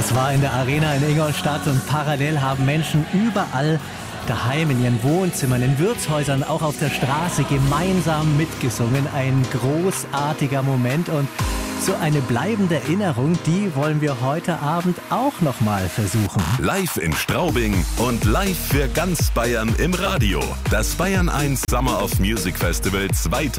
Das war in der Arena in Ingolstadt und parallel haben Menschen überall daheim, in ihren Wohnzimmern, in Wirtshäusern, auch auf der Straße gemeinsam mitgesungen. Ein großartiger Moment und so eine bleibende Erinnerung, die wollen wir heute Abend auch nochmal versuchen. Live in Straubing und live für ganz Bayern im Radio. Das Bayern 1 Summer of Music Festival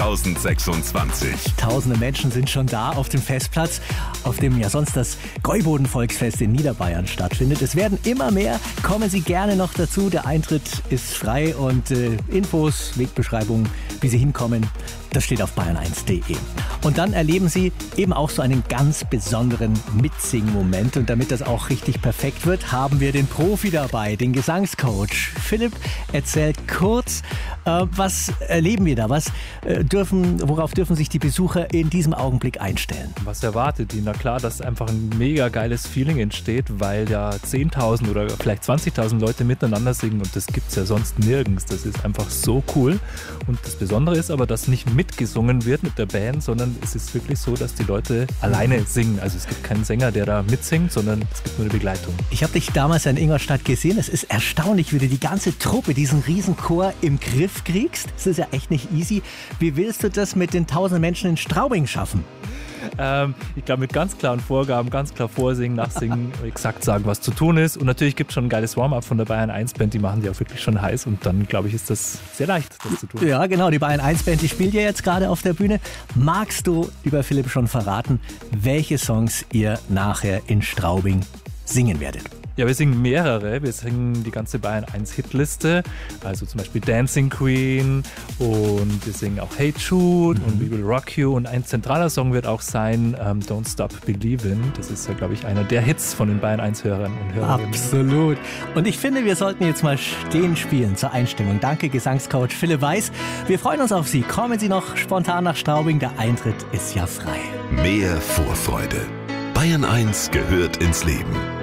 2026. Tausende Menschen sind schon da auf dem Festplatz, auf dem ja sonst das Gäuboden-Volksfest in Niederbayern stattfindet. Es werden immer mehr. Kommen Sie gerne noch dazu. Der Eintritt ist frei und Infos, Wegbeschreibungen, wie Sie hinkommen, das steht auf bayern1.de. Und dann erleben Sie eben auch so einen ganz besonderen Mitsing-Moment. Und damit das auch richtig perfekt wird, haben wir den Profi dabei, den Gesangscoach. Philipp erzählt kurz, was erleben wir da? Worauf dürfen sich die Besucher in diesem Augenblick einstellen? Was erwartet die? Na klar, dass einfach ein mega geiles Feeling entsteht, weil ja 10.000 oder vielleicht 20.000 Leute miteinander singen und das gibt es ja sonst nirgends. Das ist einfach so cool. Und das Besondere ist aber, dass nicht mitgesungen wird mit der Band, sondern es ist wirklich so, dass die Leute alleine singen. Also es gibt keinen Sänger, der da mitsingt, sondern es gibt nur eine Begleitung. Ich habe dich damals in Ingolstadt gesehen. Es ist erstaunlich, wie du die ganze Truppe, diesen Riesenchor im Griff kriegst. Das ist ja echt nicht easy. Wie willst du das mit den 1000 Menschen in Straubing schaffen? Ich glaube, mit ganz klaren Vorgaben, ganz klar vorsingen, nachsingen, exakt sagen, was zu tun ist. Und natürlich gibt es schon ein geiles Warm-up von der Bayern 1 Band, die machen die auch wirklich schon heiß und dann, glaube ich, ist das sehr leicht, das zu tun. Ja, genau, die Bayern 1 Band, die spielt ja jetzt gerade auf der Bühne. Magst du, lieber Philipp, schon verraten, welche Songs ihr nachher in Straubing singen werdet? Ja, wir singen mehrere. Wir singen die ganze Bayern 1 Hitliste, also zum Beispiel Dancing Queen und wir singen auch Hey Jude und We Will Rock You und ein zentraler Song wird auch sein Don't Stop Believin'. Das ist ja, glaube ich, einer der Hits von den Bayern 1 Hörern und Hörerinnen. Absolut. Und ich finde, wir sollten jetzt mal stehen spielen zur Einstimmung. Danke, Gesangscoach Philipp Weiß. Wir freuen uns auf Sie. Kommen Sie noch spontan nach Straubing. Der Eintritt ist ja frei. Mehr Vorfreude. Bayern 1 gehört ins Leben.